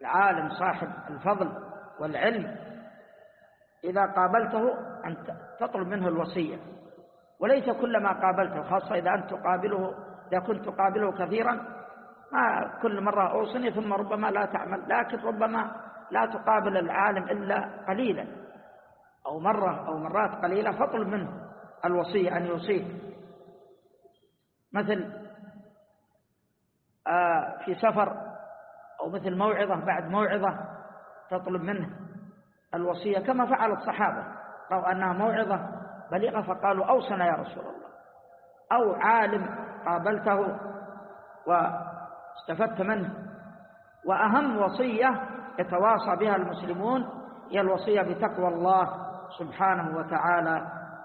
العالم صاحب الفضل والعلم إذا قابلته أن تطلب منه الوصية، وليس كلما قابلته، خاصة إذا كنت تقابله كثيرا، ما كل مرة أوصني ثم ربما لا تعمل، لكن ربما لا تقابل العالم إلا قليلا أو مرة أو مرات قليلة، فاطلب منه الوصية أن يوصيك، مثل في سفر أو مثل موعظة بعد موعظة تطلب منه الوصية، كما فعل الصحابة رأوا أنها موعظة بليغة فقالوا أوصنا يا رسول الله، أو عالم قابلته واستفدت منه. وأهم وصية يتواصى بها المسلمون هي الوصية بتقوى الله سبحانه وتعالى،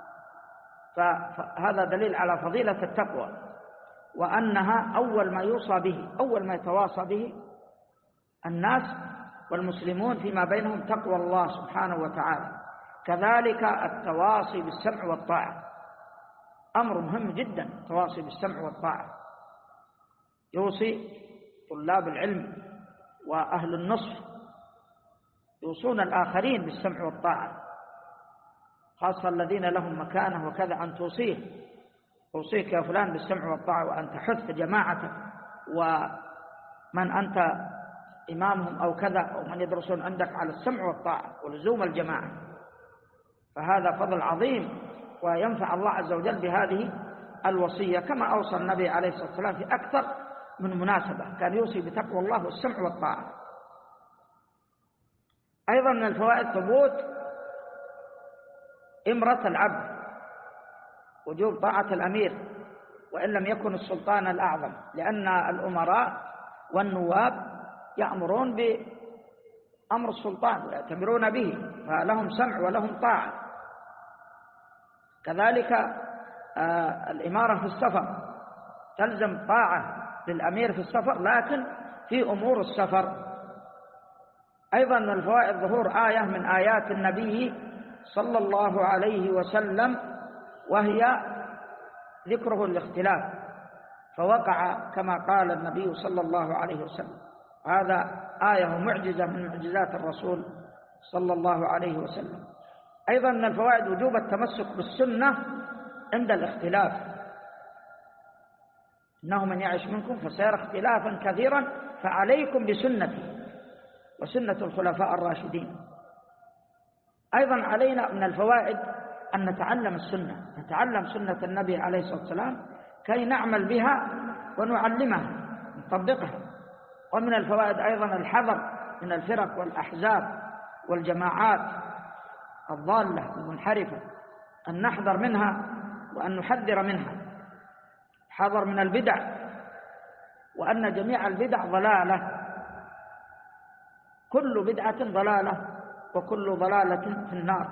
فهذا دليل على فضيلة التقوى، وأنها أول ما يوصى به، أول ما يتواصى به الناس والمسلمون فيما بينهم تقوى الله سبحانه وتعالى. كذلك التواصي بالسمع والطاعة أمر مهم جدا، التواصي بالسمع والطاعة، يوصي طلاب العلم وأهل النصف يوصون الآخرين بالسمع والطاعة، خاصة الذين لهم مكانة وكذا، أن توصيك يا فلان بالسمع والطاعة، وأن تحث جماعتك ومن أنت إمامهم أو كذا أو من يدرسون عندك على السمع والطاعة ولزوم الجماعة، فهذا فضل عظيم، وينفع الله عز وجل بهذه الوصية، كما أوصى النبي عليه الصلاة والسلام في أكثر من مناسبة، كان يوصي بتقوى الله والسمع والطاعة. أيضا من الفوائد ثبوت إمرة العبد، وجوب طاعة الأمير وإن لم يكن السلطان الأعظم، لأن الأمراء والنواب يأمرون بأمر السلطان ويأتمرون به، فلهم سمع ولهم طاعة. كذلك الإمارة في السفر تلزم طاعة للأمير في السفر، لكن في أمور السفر. أيضا من الفوائد ظهور آية من آيات النبي صلى الله عليه وسلم، وهي ذكره الاختلاف، فوقع كما قال النبي صلى الله عليه وسلم، هذا آية معجزة من معجزات الرسول صلى الله عليه وسلم. أيضا من الفوائد وجوب التمسك بالسنة عند الاختلاف، إنه من يعش منكم فسيرى اختلافا كثيرا فعليكم بسنتي وسنة الخلفاء الراشدين. أيضا علينا من الفوائد أن نتعلم السنة، نتعلم سنة النبي عليه الصلاة والسلام كي نعمل بها ونعلمها نطبقها. ومن الفوائد أيضا الحذر من الفرق والأحزاب والجماعات الضالة المنحرفة، أن نحذر منها وأن نحذر منها، حذر من البدع، وأن جميع البدع ضلالة، كل بدعة ضلالة وكل ضلالة في النار.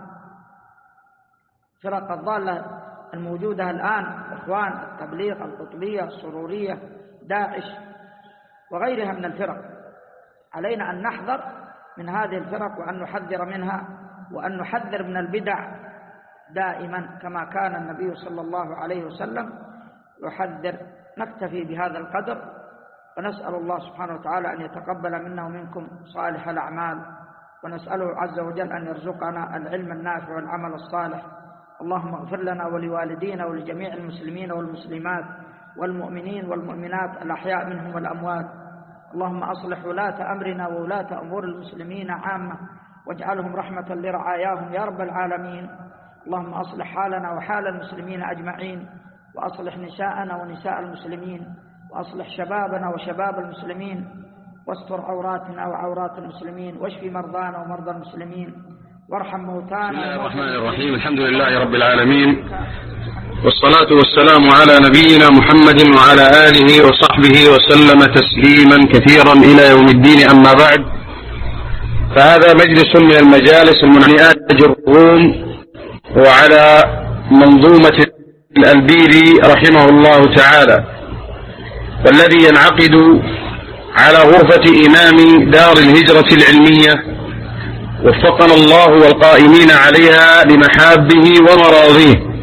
فرق الضالة الموجودة الآن، إخوان التبليغ، القطبية، السرورية، داعش وغيرها من الفرق، علينا أن نحذر من هذه الفرق وأن نحذر منها وأن نحذر من البدع دائما كما كان النبي صلى الله عليه وسلم يحذر. نكتفي بهذا القدر، ونسأل الله سبحانه وتعالى أن يتقبل منا ومنكم صالح الأعمال، ونسأله عز وجل أن يرزقنا العلم النافع والعمل الصالح. اللهم اغفر لنا ولوالدينا ولجميع المسلمين والمسلمات والمؤمنين والمؤمنات الأحياء منهم والأموات. اللهم أصلح ولاة أمرنا وولاة أمور المسلمين عامة، واجعلهم رحمة لرعاياهم يا رب العالمين. اللهم أصلح حالنا وحال المسلمين أجمعين، وأصلح نساءنا ونساء المسلمين، وأصلح شبابنا وشباب المسلمين، واستر عوراتنا وعورات المسلمين، واشف مرضانا ومرضى المسلمين، وارحم موتانا. بسم الله الرحمن الرحيم، الحمد لله رب العالمين، والصلاة والسلام على نبينا محمد وعلى آله وصحبه وسلم تسليما كثيرا إلى يوم الدين. أما بعد، فهذا مجلس من المجالس المنعئات الروم، وعلى منظومة الألبيري رحمه الله تعالى، والذي ينعقد على غرفة إمام دار الهجرة العلمية، وفقنا الله والقائمين عليها لمحابه ومراضيه.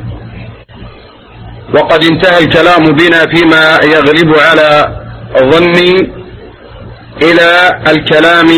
وقد انتهى الكلام بنا فيما يغلب على ظني إلى الكلام